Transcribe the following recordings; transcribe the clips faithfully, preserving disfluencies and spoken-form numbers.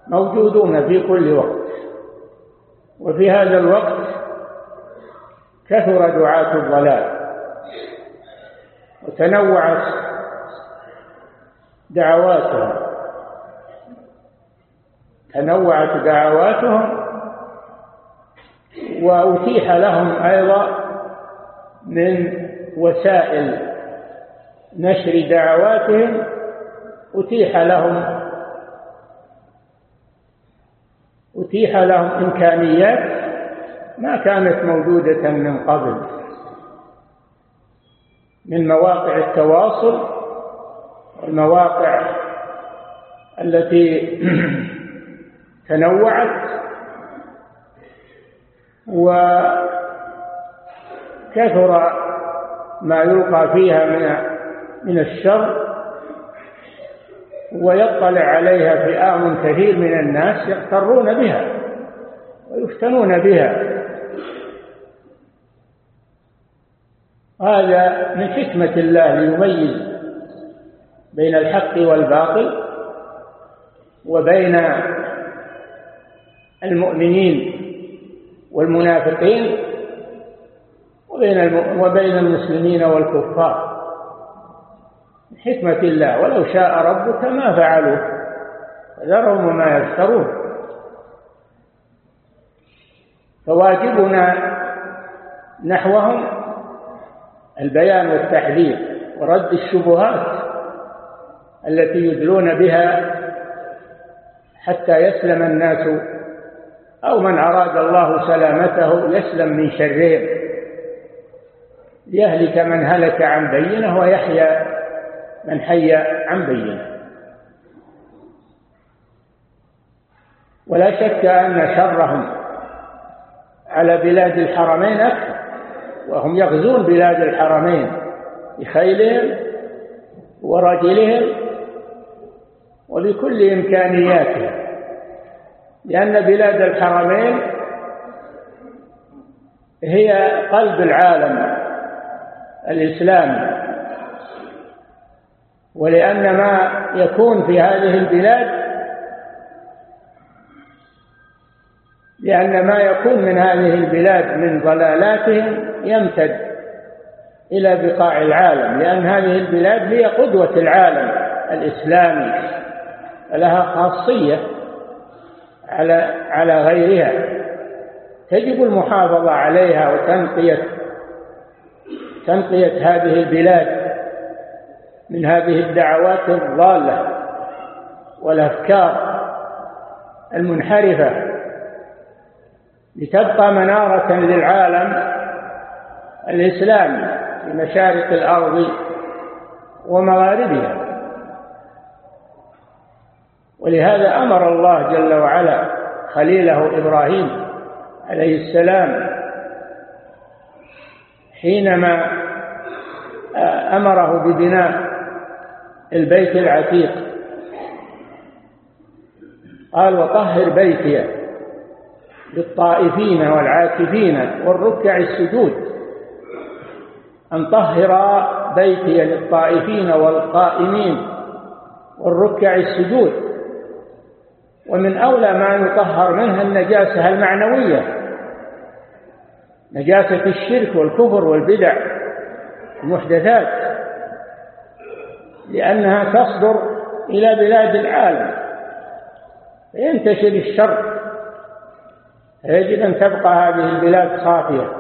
موجودون في كل وقت، وفي هذا الوقت كثر دعاة الضلال وتنوعت دعواتهم تنوعت دعواتهم وأتيح لهم أيضا من وسائل نشر دعواتهم أتيح لهم أتيح لهم إمكانيات ما كانت موجودة من قبل، من مواقع التواصل والمواقع التي تنوعت، وكثر ما يلقى فيها من من الشر، ويطلع عليها فئام كثير من الناس يغترون بها ويفتنون بها. هذا من حكمة الله ليميز بين الحق والباطل وبين المؤمنين والمنافقين وبين وبين المسلمين والكفار، من حكمة الله. ولو شاء ربك ما فعلوه فذرهم وما يفترون. فواجبنا نحوهم البيان والتحذير ورد الشبهات التي يدلون بها حتى يسلم الناس، أو من أراد الله سلامته يسلم من شرهم، ليهلك من هلك عن بينه ويحيى من حي عن بينه. ولا شك أن شرهم على بلاد الحرمين أكثر، وهم يغزون بلاد الحرمين بخيلهم ورجلهم وبكل إمكانياتهم، لأن بلاد الحرمين هي قلب العالم الإسلامي، ولأن ما يكون في هذه البلاد لأن ما يكون من هذه البلاد من ضلالاتهم يمتد إلى بقاع العالم، لأن هذه البلاد هي قدوة العالم الإسلامي، لها خاصية على على غيرها، تجب المحافظة عليها وتنقية تنقية هذه البلاد من هذه الدعوات الضالة والأفكار المنحرفة، لتبقى منارة للعالم الإسلامي في مشارق الأرض ومغاربها. ولهذا أمر الله جل وعلا خليله إبراهيم عليه السلام حينما أمره ببناء البيت العتيق، قال: وطهر بيتي للطائفين والعاكفين والركع السجود. أن طهر بيتي للطائفين والقائمين والركع السجود. ومن أولى ما يطهر منها النجاسة المعنوية، نجاسة الشرك والكفر والبدع المحدثات، لأنها تصدر إلى بلاد العالم فينتشر الشر، يجب أن تبقى هذه البلاد صافية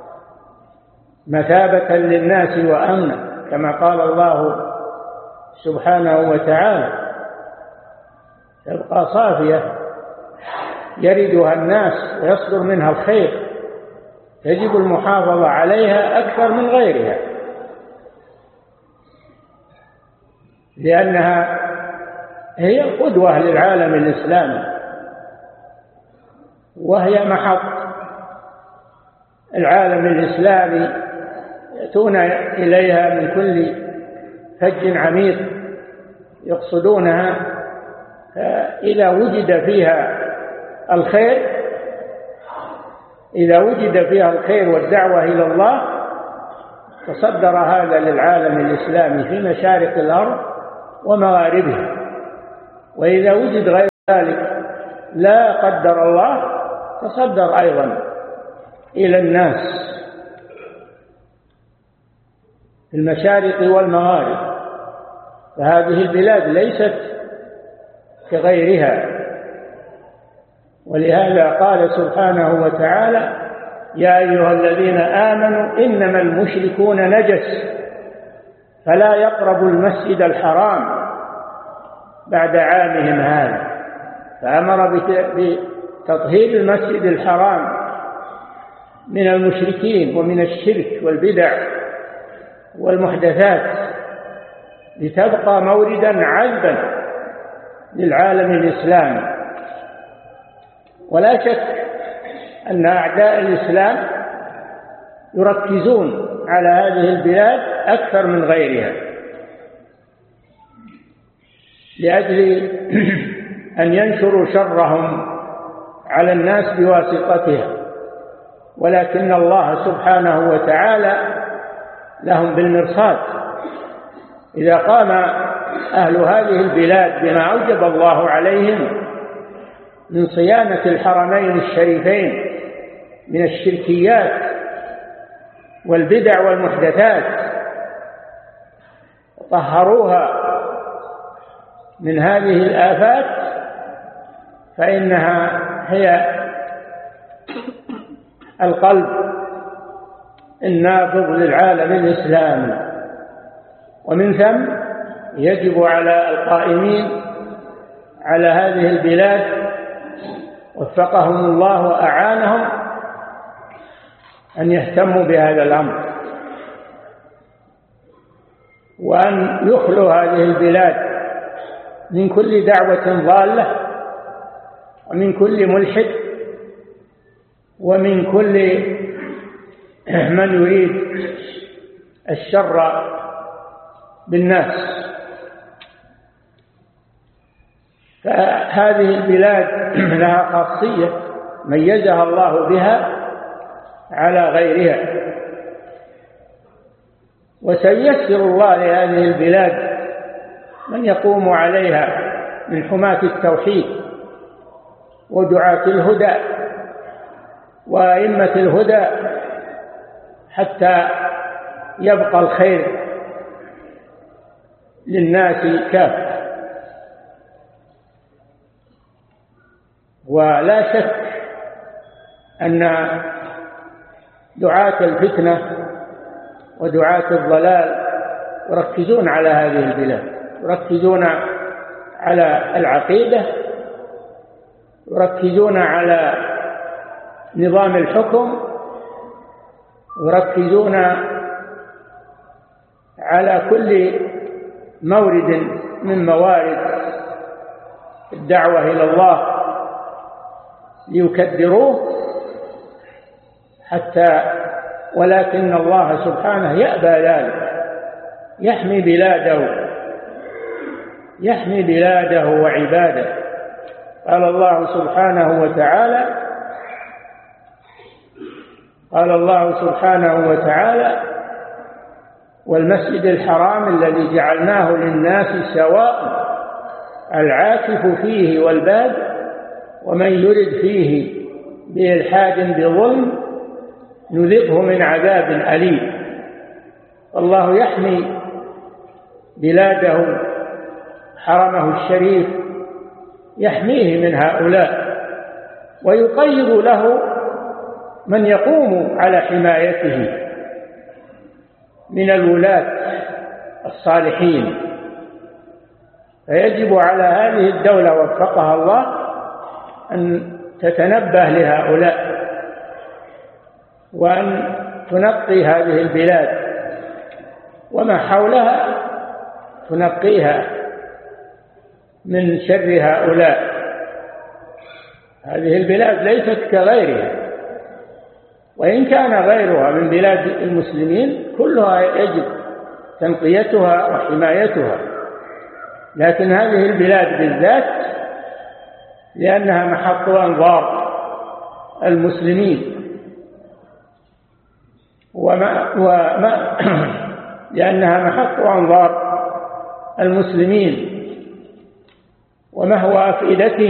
مثابة للناس وأمنا، كما قال الله سبحانه وتعالى: تبقى صافية يردها الناس ويصدر منها الخير، يجب المحافظة عليها أكثر من غيرها، لأنها هي القدوة للعالم الإسلامي، وهي محط العالم الإسلامي يأتون إليها من كل فج عميق يقصدونها. فإذا وجد فيها الخير إذا وجد فيها الخير والدعوة إلى الله تصدر هذا للعالم الإسلامي في مشارق الأرض ومغاربها. وإذا وجد غير ذلك لا قدر الله تصدر أيضا إلى الناس في المشارق والمغارب. فهذه البلاد ليست كغيرها، ولهذا قال سبحانه وتعالى: يا أيها الذين آمنوا إنما المشركون نجس فلا يقربوا المسجد الحرام بعد عامهم هذا. فأمر بتطهير المسجد الحرام من المشركين ومن الشرك والبدع والمحدثات لتبقى موردا عذبا للعالم الإسلامي. ولا شك أن أعداء الإسلام يركزون على هذه البلاد أكثر من غيرها لأجل أن ينشروا شرهم على الناس بواسطتها، ولكن الله سبحانه وتعالى لهم بالمرصاد. إذا قام أهل هذه البلاد بما أوجب الله عليهم من صيانة الحرمين الشريفين من الشركيات والبدع والمحدثات وطهروها من هذه الآفات، فإنها هي القلب النابض للعالم الإسلامي. ومن ثم يجب على القائمين على هذه البلاد وفقهم الله وأعانهم أن يهتموا بهذا الأمر، وأن يخلوا هذه البلاد من كل دعوة ضالة ومن كل ملحد ومن كل من يريد الشر بالناس. فهذه البلاد لها خاصية ميزها الله بها على غيرها، وسيسر الله لهذه البلاد من يقوم عليها من حماة التوحيد ودعاة الهدى وأئمة الهدى حتى يبقى الخير للناس كافة. ولا شك أن دعاة الفتنة ودعاة الضلال يركزون على هذه البلاد، يركزون على العقيدة، يركزون على نظام الحكم، يركزون على كل مورد من موارد الدعوة إلى الله ليكدروه حتى، ولكن الله سبحانه يأبى ذلك، يحمي بلاده يحمي بلاده وعباده. قال الله سبحانه وتعالى قال الله سبحانه وتعالى والمسجد الحرام الذي جعلناه للناس سواء العاكف فيه والباد ومن يرد فيه بإلحاد بظلم نذقه من عذاب أليم. الله يحمي بلاده حرمه الشريف، يحميه من هؤلاء ويقيض له من يقوم على حمايته من الولاة الصالحين. فيجب على هذه الدولة وفقها الله أن تتنبه لهؤلاء وأن تنقي هذه البلاد وما حولها، تنقيها من شر هؤلاء. هذه البلاد ليست كغيرها، وإن كان غيرها من بلاد المسلمين كلها يجب تنقيتها وحمايتها، لكن هذه البلاد بالذات لأنها محط أنظار المسلمين وما وما لأنها محط أنظار المسلمين ومهوى أفئدتهم